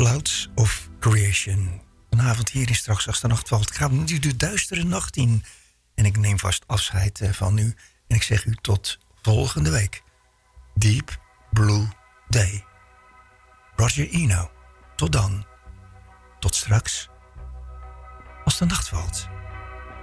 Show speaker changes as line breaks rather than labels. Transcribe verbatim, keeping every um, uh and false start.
Clouds of Creation. Vanavond hier in Straks als de nacht valt. Ik ga nu de duistere nacht in. En ik neem vast afscheid van u. En ik zeg u tot volgende week. Deep Blue Day. Roger Eno. Tot dan. Tot straks. Als de nacht valt.